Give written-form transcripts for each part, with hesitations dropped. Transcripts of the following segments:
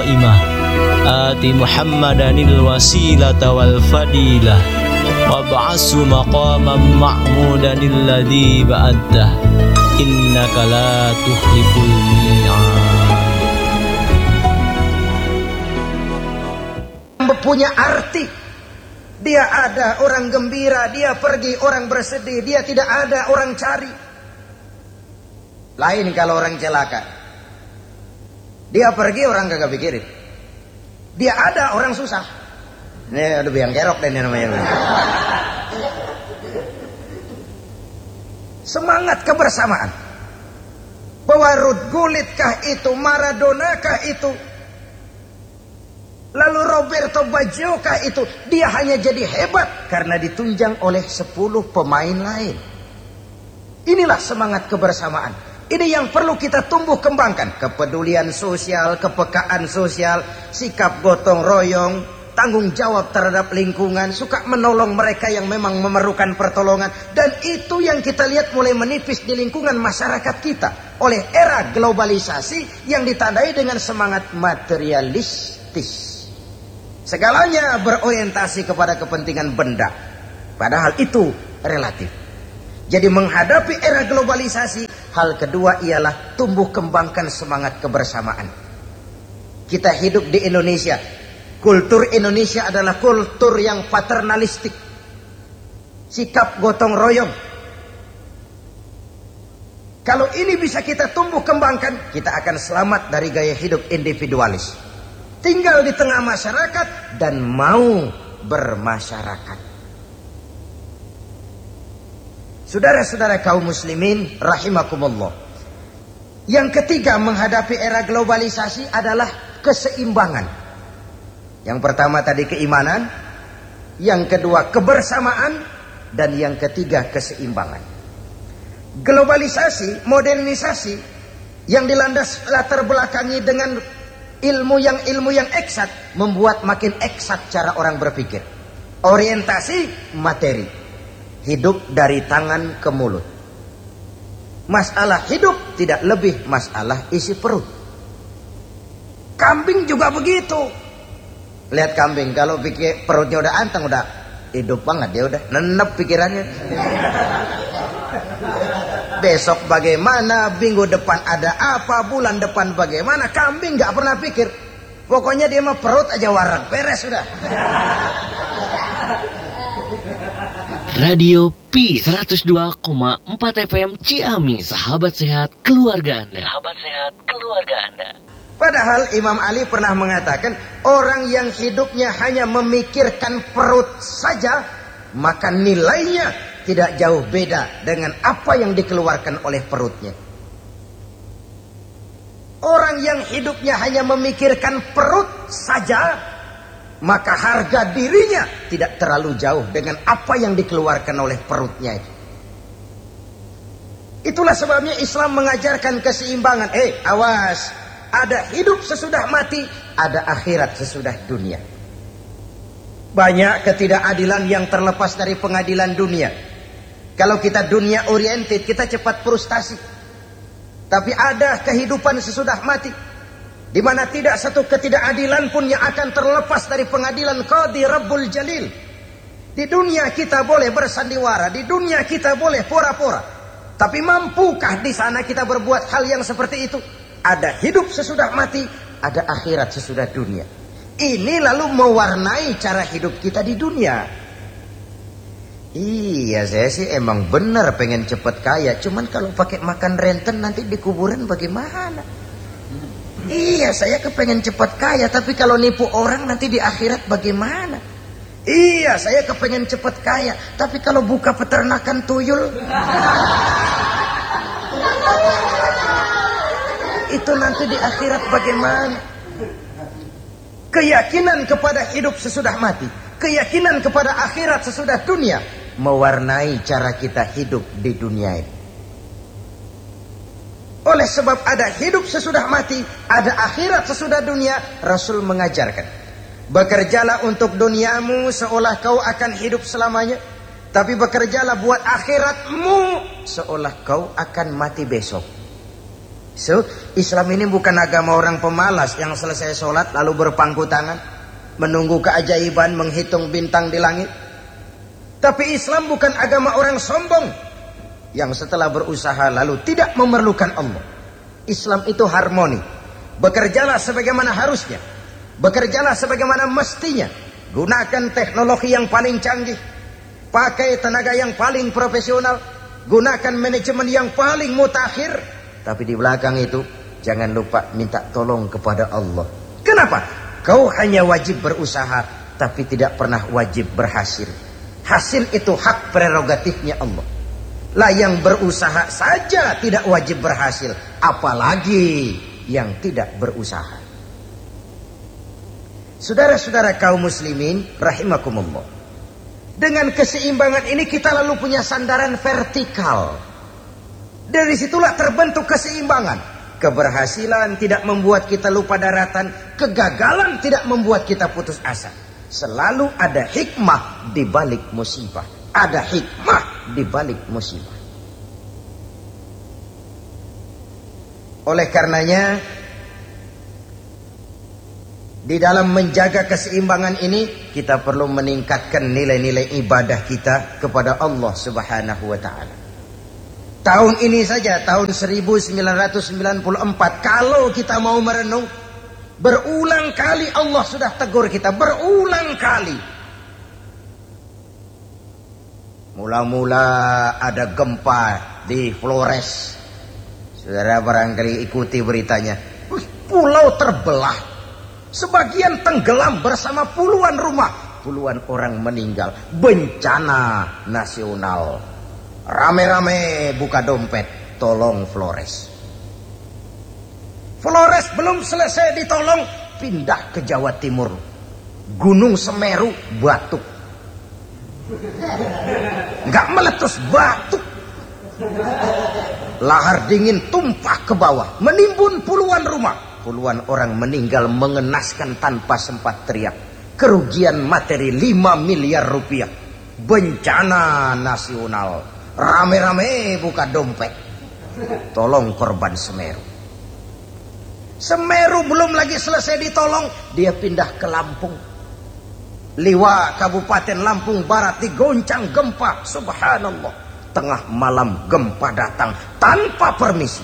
qa'imah ati Muhammadanil wasilata wal fadilah wab'asu maqaman ma'mudanil ladzi ba'addah innaka la tukhliful mi'ad. Punya arti. Dia ada, orang gembira. Dia pergi, orang bersedih. Dia tidak ada, orang cari. Lain kalau orang celaka. Dia pergi, orang kagak pikirin. Dia ada, orang susah. Ini udah biang kerok deh ini namanya. Semangat kebersamaan. Bahwa Ruud Gullit kah itu, Maradona kah itu, lalu Roberto Baggio kah itu, dia hanya jadi hebat karena ditunjang oleh 10 pemain lain. Inilah semangat kebersamaan. Ini yang perlu kita tumbuh kembangkan. Kepedulian sosial, kepekaan sosial, sikap gotong royong, tanggung jawab terhadap lingkungan, suka menolong mereka yang memang memerlukan pertolongan. Dan itu yang kita lihat mulai menipis di lingkungan masyarakat kita oleh era globalisasi yang ditandai dengan semangat materialistis. Segalanya berorientasi kepada kepentingan benda. Padahal itu relatif. Jadi menghadapi era globalisasi, hal kedua ialah tumbuh kembangkan semangat kebersamaan. Kita hidup di Indonesia. Kultur Indonesia adalah kultur yang paternalistik. Sikap gotong royong. Kalau ini bisa kita tumbuh kembangkan, kita akan selamat dari gaya hidup individualis. Tinggal di tengah masyarakat dan mau bermasyarakat. Saudara-saudara kaum muslimin rahimakumullah. Yang ketiga menghadapi era globalisasi adalah keseimbangan. Yang pertama tadi keimanan, yang kedua kebersamaan, dan yang ketiga keseimbangan. Globalisasi, modernisasi yang dilandas latar belakangi dengan ilmu yang eksat membuat makin eksat cara orang berpikir. Orientasi materi. Hidup dari tangan ke mulut. Masalah hidup tidak lebih masalah isi perut. Kambing juga begitu. Lihat kambing, kalau pikir perutnya udah anteng, udah hidup banget, dia udah nenep pikirannya. Besok bagaimana, minggu depan ada apa, bulan depan bagaimana, kambing gak pernah pikir. Pokoknya dia mah perut aja warak, beres sudah. Radio P 102,4 FM Ciamis, sahabat sehat keluarga Anda. Sahabat sehat keluarga Anda. Padahal Imam Ali pernah mengatakan, orang yang hidupnya hanya memikirkan perut saja, maka nilainya tidak jauh beda dengan apa yang dikeluarkan oleh perutnya. Orang yang hidupnya hanya memikirkan perut saja, maka harga dirinya tidak terlalu jauh dengan apa yang dikeluarkan oleh perutnya itu. Itulah sebabnya Islam mengajarkan keseimbangan. Awas, ada hidup sesudah mati, ada akhirat sesudah dunia. Banyak ketidakadilan yang terlepas dari pengadilan dunia. Kalau kita dunia oriented, kita cepat frustasi. Tapi ada kehidupan sesudah mati, di mana tidak satu ketidakadilan pun yang akan terlepas dari pengadilan Qadhi Rabbul Jalil. Di dunia kita boleh bersandiwara, di dunia kita boleh pora-pora. Tapi mampukah di sana kita berbuat hal yang seperti itu? Ada hidup sesudah mati, ada akhirat sesudah dunia. Ini lalu mewarnai cara hidup kita di dunia. Iya, saya sih emang benar pengen cepat kaya. Cuman kalau pakai makan renten nanti di kuburan bagaimana? Iya, saya kepengen cepat kaya, tapi kalau nipu orang nanti di akhirat bagaimana? Iya, saya kepengen cepat kaya, tapi kalau buka peternakan tuyul, itu nanti di akhirat bagaimana? Keyakinan kepada hidup sesudah mati, keyakinan kepada akhirat sesudah dunia mewarnai cara kita hidup di dunia ini. Oleh sebab ada hidup sesudah mati, ada akhirat sesudah dunia, Rasul mengajarkan, bekerjalah untuk duniamu seolah kau akan hidup selamanya, tapi bekerjalah buat akhiratmu seolah kau akan mati besok. So, Islam ini bukan agama orang pemalas yang selesai sholat lalu berpangku tangan, menunggu keajaiban, menghitung bintang di langit. Tapi Islam bukan agama orang sombong yang setelah berusaha lalu tidak memerlukan Allah. Islam itu harmoni. Bekerjalah sebagaimana harusnya, bekerjalah sebagaimana mestinya. Gunakan teknologi yang paling canggih, pakai tenaga yang paling profesional, gunakan manajemen yang paling mutakhir. Tapi di belakang itu jangan lupa minta tolong kepada Allah. Kenapa? Kau hanya wajib berusaha, tapi tidak pernah wajib berhasil. Hasil itu hak prerogatifnya Allah. Lah yang berusaha saja tidak wajib berhasil, apalagi yang tidak berusaha. Saudara-saudara kaum muslimin rahimakumullah, dengan keseimbangan ini kita lalu punya sandaran vertikal. Dari situlah terbentuk keseimbangan. Keberhasilan tidak membuat kita lupa daratan, kegagalan tidak membuat kita putus asa. Selalu ada hikmah di balik musibah. Ada hikmah di balik musibah. Oleh karenanya, di dalam menjaga keseimbangan ini, kita perlu meningkatkan nilai-nilai ibadah kita kepada Allah Subhanahu wa ta'ala. Tahun ini saja, tahun 1994, kalau kita mau merenung, berulang kali Allah sudah tegur kita, berulang kali. Mula-mula ada gempa di Flores. Saudara barangkali ikuti beritanya. Pulau terbelah, sebagian tenggelam bersama puluhan rumah, puluhan orang meninggal. Bencana nasional. Rame-rame buka dompet, tolong Flores. Flores belum selesai ditolong, pindah ke Jawa Timur. Gunung Semeru batuk. Enggak meletus, batuk. Lahar dingin tumpah ke bawah, menimbun puluhan rumah. Puluhan orang meninggal mengenaskan tanpa sempat teriak. Kerugian materi 5 miliar rupiah. Bencana nasional. Rame-rame buka dompet, tolong korban Semeru. Semeru belum lagi selesai ditolong, dia pindah ke Lampung. Liwa Kabupaten Lampung Barat digoncang gempa. Subhanallah, tengah malam gempa datang tanpa permisi.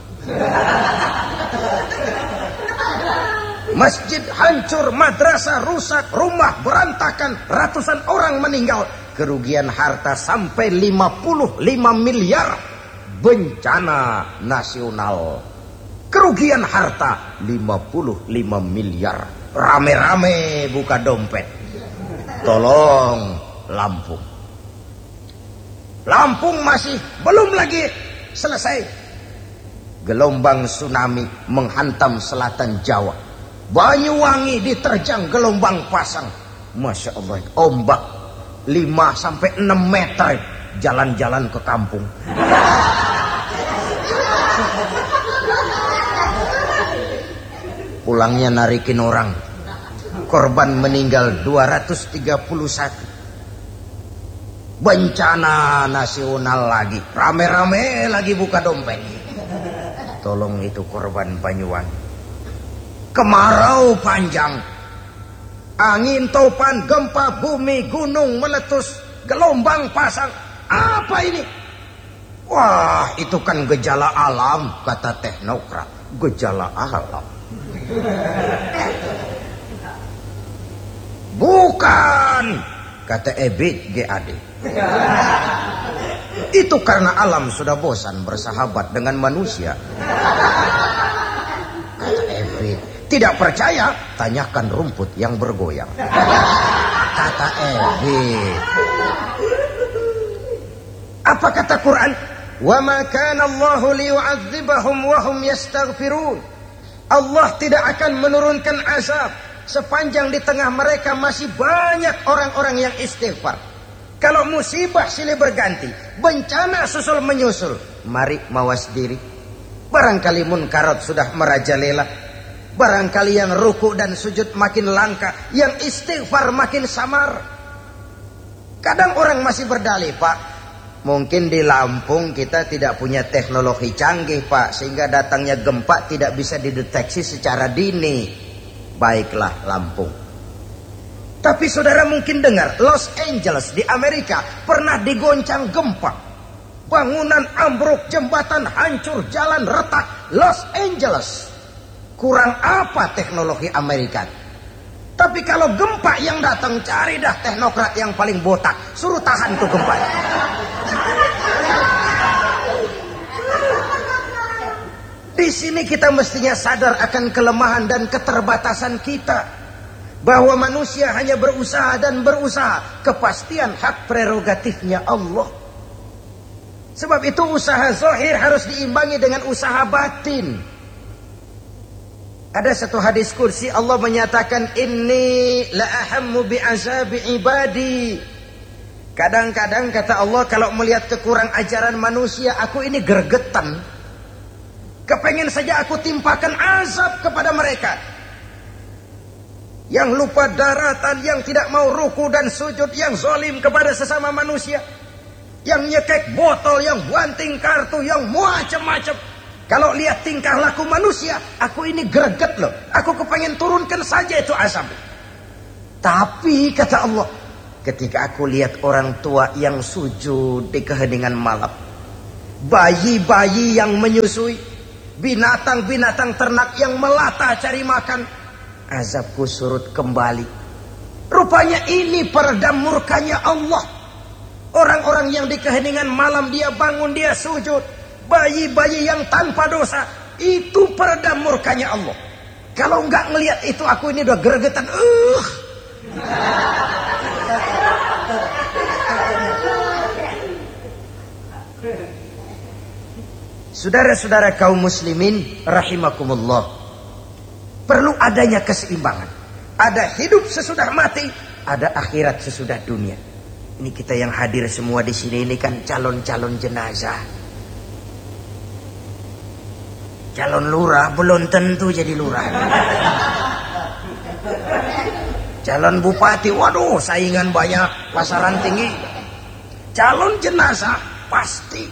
Masjid hancur, madrasah rusak, rumah berantakan, ratusan orang meninggal. Kerugian harta sampai 55 miliar. Bencana nasional. Kerugian harta 55 miliar. Rame-rame buka dompet, tolong Lampung. Lampung masih belum lagi selesai. Gelombang tsunami menghantam selatan Jawa. Banyuwangi diterjang gelombang pasang. Masya Allah, ombak 5-6 meter, jalan-jalan ke kampung. Pulangnya narikin orang. Korban meninggal 231. Bencana nasional lagi. Rame-rame lagi buka dompet. Tolong itu korban Banyuwangi. Kemarau panjang. Angin topan, gempa bumi, gunung meletus, gelombang pasang. Apa ini? Wah, itu kan gejala alam, kata teknokrat. Gejala alam. Bukan, kata Ebit GAD. Itu karena alam sudah bosan bersahabat dengan manusia. Kata Ebit. Tidak percaya, tanyakan rumput yang bergoyang. Kata Ebit. Apa kata Quran? Wa ma kana Allahu liyu'adzibahum wa hum yastaghfirun. Allah tidak akan menurunkan azab sepanjang di tengah mereka masih banyak orang-orang yang istighfar. Kalau musibah silih berganti, bencana susul menyusul, mari mawas diri. Barangkali munkarat sudah merajalela. Barangkali yang ruku dan sujud makin langka, yang istighfar makin samar. Kadang orang masih berdalih, Pak, Mungkin di Lampung kita tidak punya teknologi canggih, Pak, sehingga datangnya gempa tidak bisa dideteksi secara dini. Baiklah Lampung. Tapi saudara mungkin dengar, Los Angeles di Amerika pernah digoncang gempa. Bangunan ambruk, jembatan hancur, jalan retak. Los Angeles. Kurang apa teknologi Amerika? Tapi kalau gempa yang datang, cari dah teknokrat yang paling botak, suruh tahan tuh gempa. Di sini kita mestinya sadar akan kelemahan dan keterbatasan kita, bahwa manusia hanya berusaha dan berusaha. Kepastian hak prerogatifnya Allah. Sebab itu usaha zahir harus diimbangi dengan usaha batin. Ada satu hadis kursi, Allah menyatakan, inni la ahammu bi'azabi ibadi. Kadang-kadang kata Allah, kalau melihat kekurang ajaran manusia, aku ini gergetan. Kepengen saja aku timpakan azab kepada mereka. Yang lupa daratan, yang tidak mau ruku dan sujud, yang zalim kepada sesama manusia, yang nyekek botol, yang banting kartu, yang macam-macam. Kalau lihat tingkah laku manusia, aku ini greget loh. Aku kepengen turunkan saja itu azab. Tapi kata Allah, ketika aku lihat orang tua yang sujud di keheningan malam, bayi-bayi yang menyusui, binatang-binatang ternak yang melata cari makan, azabku surut kembali. Rupanya ini peredam murkanya Allah. Orang-orang yang di keheningan malam dia bangun, dia sujud. Bayi-bayi yang tanpa dosa, itu peredam murkanya Allah. Kalau enggak ngelihat itu, aku ini udah gregetan. Saudara-saudara kaum muslimin rahimakumullah, perlu adanya keseimbangan. Ada hidup sesudah mati, ada akhirat sesudah dunia. Ini kita yang hadir semua di sini ini kan calon-calon jenazah. Calon lurah belum tentu jadi lurah. Calon bupati, waduh saingan banyak, pasaran tinggi. Calon jenazah pasti.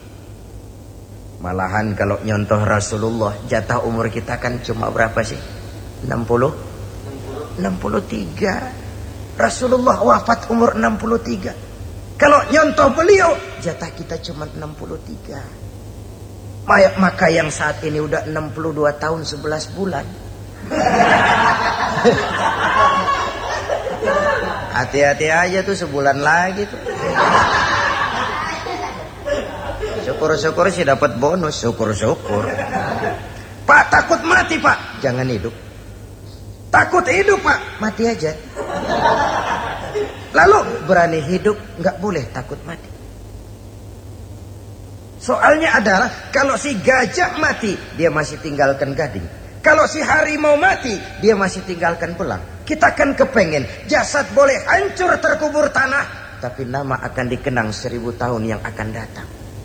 Malahan kalau nyontoh Rasulullah, jatah umur kita kan cuma berapa sih? 63. Rasulullah wafat umur 63. Kalau nyontoh beliau, jatah kita cuma 63. Maka yang saat ini udah 62 tahun 11 bulan. Hati-hati aja tuh, sebulan lagi tuh. Syukur-syukur sih dapat bonus, syukur-syukur. Pak, takut mati Pak, jangan hidup. Takut hidup Pak, mati aja. Lalu berani hidup, nggak boleh takut mati. Soalnya adalah kalau si gajah mati, dia masih tinggalkan gading. Kalau si harimau mati, dia masih tinggalkan belang. Kita kan kepengen jasad boleh hancur terkubur tanah, tapi nama akan dikenang 1000 tahun yang akan datang.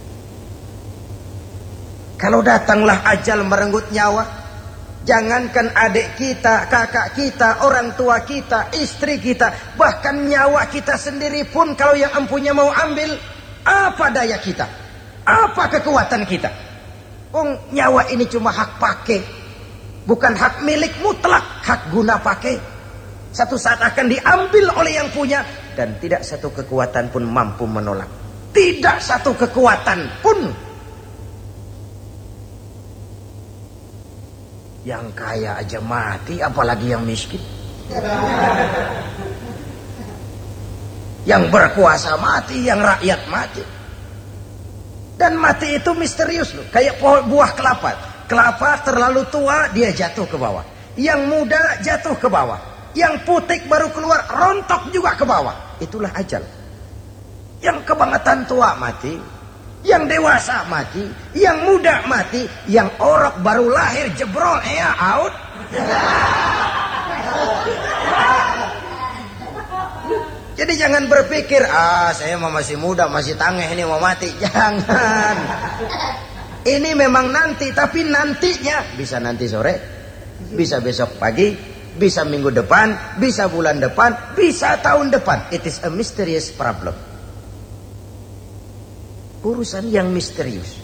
Kalau datanglah ajal merenggut nyawa, jangankan adik kita, kakak kita, orang tua kita, istri kita, bahkan nyawa kita sendiri pun kalau yang empunya mau ambil, apa daya kita? Apa kekuatan kita? Nyawa ini cuma hak pakai, bukan hak milik mutlak, hak guna pakai. Satu saat akan diambil oleh yang punya, dan tidak satu kekuatan pun mampu menolak. Tidak satu kekuatan pun. Yang kaya aja mati, apalagi yang miskin. Yang berkuasa mati, yang rakyat mati. Dan mati itu misterius loh. Kayak buah kelapa. Kelapa terlalu tua, dia jatuh ke bawah. Yang muda jatuh ke bawah. Yang putik baru keluar, rontok juga ke bawah. Itulah ajal. Yang kebangetan tua mati. Yang dewasa mati. Yang muda mati. Yang orok baru lahir jebrol, out. Jadi jangan berpikir, saya masih muda, masih tangeh ini mau mati. Jangan. Ini memang nanti, tapi nantinya bisa nanti sore, bisa besok pagi, bisa minggu depan, bisa bulan depan, bisa tahun depan. It is a mysterious problem. urusan yang misterius.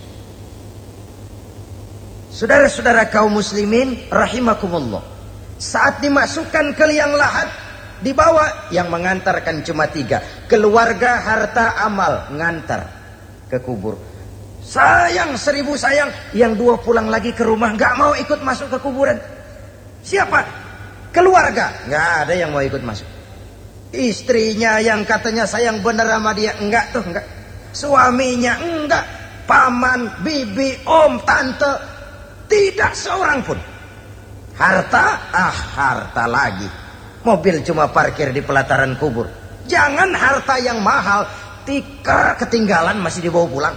Saudara-saudara kaum muslimin rahimakumullah, saat dimasukkan ke liang lahat, dibawa, yang mengantarkan cuma 3, keluarga, harta, amal, ngantar ke kubur. Sayang 1000 sayang, yang 2 pulang lagi ke rumah, gak mau ikut masuk ke kuburan. Siapa? Keluarga, gak ada yang mau ikut masuk. Istrinya yang katanya sayang bener sama dia, enggak tuh, enggak. Suaminya enggak, paman, bibi, om, tante, tidak seorang pun. Harta, harta lagi. Mobil cuma parkir di pelataran kubur. Jangan harta yang mahal, tikar ketinggalan masih dibawa pulang.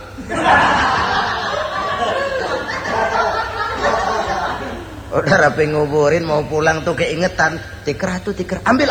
Udah rapi nguburin mau pulang tuh keingetan, tikar tuh tikar, ambil.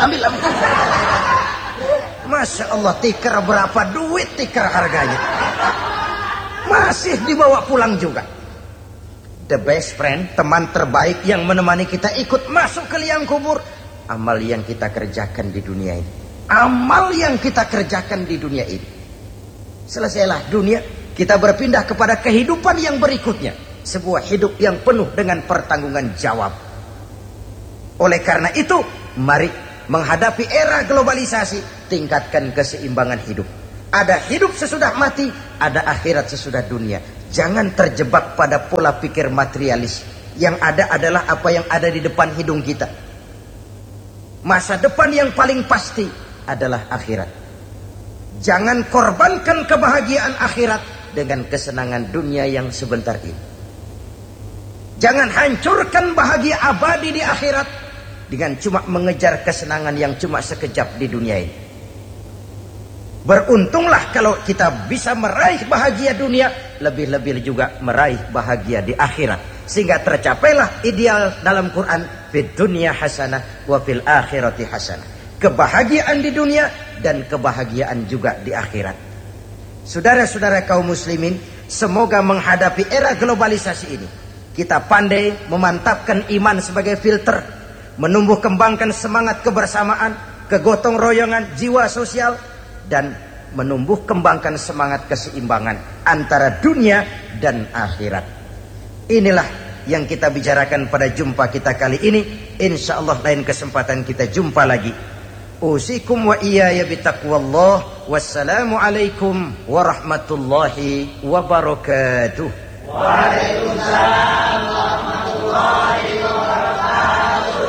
Masya Allah, tikar berapa duit tikar harganya, masih dibawa pulang juga. The best friend, teman terbaik yang menemani kita ikut masuk ke liang kubur, amal yang kita kerjakan di dunia ini. Amal yang kita kerjakan di dunia ini. Selesailah dunia, kita berpindah kepada kehidupan yang berikutnya. Sebuah hidup yang penuh dengan pertanggungan jawab. Oleh karena itu, mari menghadapi era globalisasi, tingkatkan keseimbangan hidup. Ada hidup sesudah mati, ada akhirat sesudah dunia. Jangan terjebak pada pola pikir materialis. Yang ada adalah apa yang ada di depan hidung kita. Masa depan yang paling pasti adalah akhirat. Jangan korbankan kebahagiaan akhirat dengan kesenangan dunia yang sebentar ini. Jangan hancurkan bahagia abadi di akhirat dengan cuma mengejar kesenangan yang cuma sekejap di dunia ini. Beruntunglah kalau kita bisa meraih bahagia dunia, lebih-lebih juga meraih bahagia di akhirat. Sehingga tercapailah ideal dalam Quran, fid dunya hasanah wa fil akhirati hasanah. Kebahagiaan di dunia dan kebahagiaan juga di akhirat. Saudara-saudara kaum muslimin, semoga menghadapi era globalisasi ini, kita pandai memantapkan iman sebagai filter, menumbuh kembangkan semangat kebersamaan, kegotong royongan, jiwa sosial, dan menumbuh kembangkan semangat keseimbangan antara dunia dan akhirat. Inilah yang kita bicarakan pada jumpa kita kali ini. Insya Allah lain kesempatan kita jumpa lagi. Usikum wa iyaya bitaqwallah. Wassalamu alaikum warahmatullahi wabarakatuh. Waalaikumsalam warahmatullahi wabarakatuh.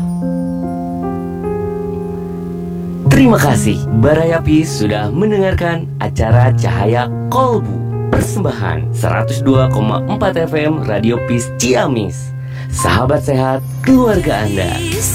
Terima kasih Barayapi sudah mendengarkan acara Cahaya Kolbu, persembahan 102,4 FM Radio Peace Ciamis. Sahabat sehat keluarga Anda.